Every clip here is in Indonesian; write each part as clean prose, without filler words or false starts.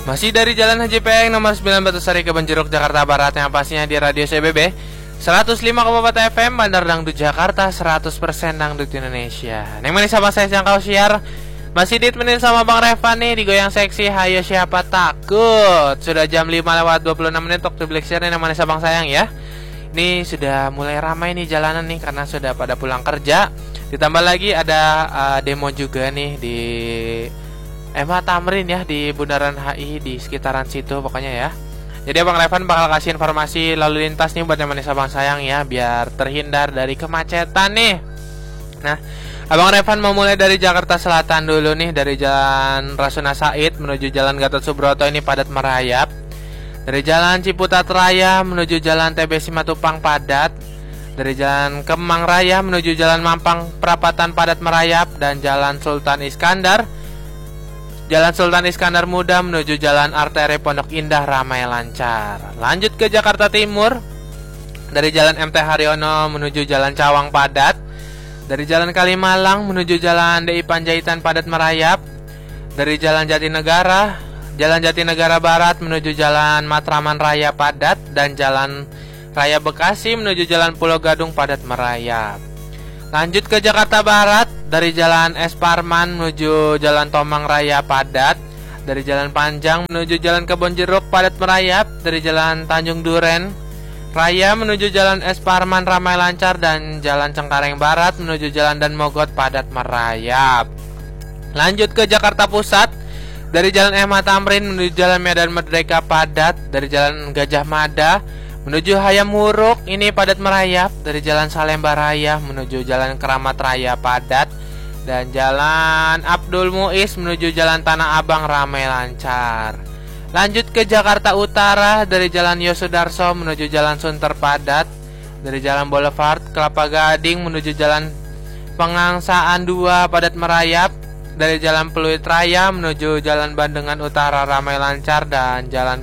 Masih dari Jalan Haji Peng nomor 9 Batusari Kebonjeruk Jakarta Barat, yang pastinya di Radio CBB 105,4 FM Bandar Dangdut Jakarta, 100% Dangdut Indonesia. Neng manis sama saya yang kau siar masih ditemenin sama Bang Revan nih di Goyang Seksi. Hayo siapa takut. Sudah jam 5:26 waktu Black Share nih, manis abang sayang ya. Ini sudah mulai ramai nih jalanan nih karena sudah pada pulang kerja. Ditambah lagi ada demo juga nih di MH Tamrin ya, di Bundaran HI di sekitaran situ pokoknya ya. Jadi Abang Revan bakal kasih informasi lalu lintas nih buat yang manis abang sayang ya, biar terhindar dari kemacetan nih. Nah, Abang Revan mau mulai dari Jakarta Selatan dulu nih, dari Jalan Rasuna Said menuju Jalan Gatot Subroto ini padat merayap. Dari Jalan Ciputat Raya menuju Jalan TB Simatupang padat. Dari Jalan Kemang Raya menuju Jalan Mampang perapatan padat merayap, dan Jalan Sultan Iskandar Muda menuju Jalan Arteri Pondok Indah ramai lancar. Lanjut ke Jakarta Timur, dari Jalan MT Haryono menuju Jalan Cawang padat. Dari Jalan Kalimalang menuju Jalan DI Panjaitan padat merayap. Dari Jalan Jatinegara Barat menuju Jalan Matraman Raya padat, dan Jalan Raya Bekasi menuju Jalan Pulau Gadung padat merayap. Lanjut ke Jakarta Barat, dari Jalan Es Parman menuju Jalan Tomang Raya padat. Dari Jalan Panjang menuju Jalan Kebonjeruk padat merayap. Dari Jalan Tanjung Duren Raya menuju Jalan Es Parman ramai lancar, dan Jalan Cengkareng Barat menuju Jalan Dan Mogot padat merayap. Lanjut ke Jakarta Pusat, dari Jalan MH Tamrin menuju Jalan Medan Merdeka padat. Dari Jalan Gajah Mada menuju Hayam Huruk ini padat merayap. Dari Jalan Salemba Raya menuju Jalan Keramat Raya padat, dan Jalan Abdul Muiz menuju Jalan Tanah Abang ramai lancar. Lanjut ke Jakarta Utara, dari Jalan Yosudarso menuju Jalan Sunter padat. Dari Jalan Boulevard Kelapa Gading menuju Jalan Pengangsaan 2 padat merayap. Dari Jalan Pluit Raya menuju Jalan Bandengan Utara ramai lancar, dan Jalan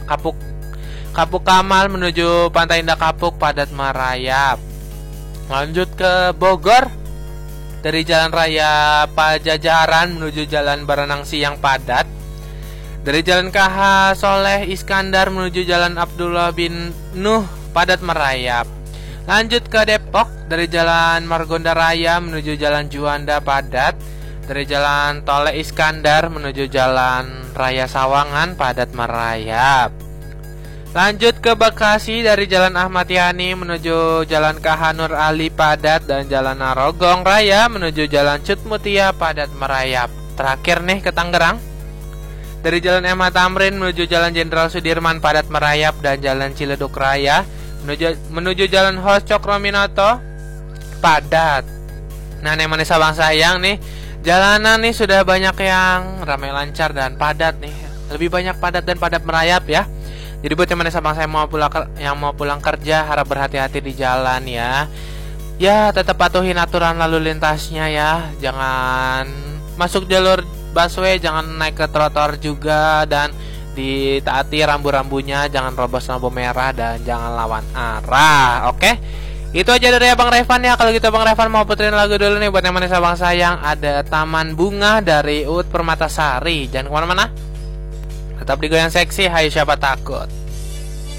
Kapuk Kamal menuju Pantai Indah Kapuk padat merayap. Lanjut ke Bogor, dari Jalan Raya Pajajaran menuju Jalan Baranang Siang padat. Dari Jalan KH Soleh Iskandar menuju Jalan Abdullah bin Nuh padat merayap. Lanjut ke Depok, dari Jalan Margonda Raya menuju Jalan Juanda padat. Dari Jalan Tole Iskandar menuju Jalan Raya Sawangan padat merayap. Lanjut ke Bekasi, dari Jalan Ahmad Yani menuju Jalan KH Nur Ali padat, dan Jalan Narogong Raya menuju Jalan Cut Mutia padat merayap. Terakhir nih ke Tangerang, dari Jalan MH Tamrin menuju Jalan Jenderal Sudirman padat merayap, dan Jalan Ciledug Raya menuju Jalan Hos Cokroaminoto padat. Nah, nih manis abang sayang nih, jalanan nih sudah banyak yang ramai lancar dan padat nih. Lebih banyak padat dan padat merayap ya. Jadi buat teman abang saya yang mau pulang kerja, harap berhati-hati di jalan ya. Ya, tetap patuhin aturan lalu lintasnya ya. Jangan masuk jalur busway, jangan naik ke trotoar juga, dan ditaati rambu-rambunya, jangan robos lampu merah, dan jangan lawan arah. Oke? Itu aja dari Abang Revan ya. Kalau gitu Abang Revan mau puterin lagu dulu nih buat yang manis abang sayang. Ada Taman Bunga dari Uut Permatasari. Jangan kemana-mana, tetap di Goyang Seksi. Hayo siapa takut.